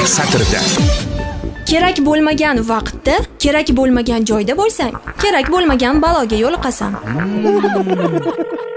satrida. Kerak bo'lmagan vaqtda, kerak bo'lmagan joyda bo'lsang, kerak bo'lmagan baloga yo'liqasan.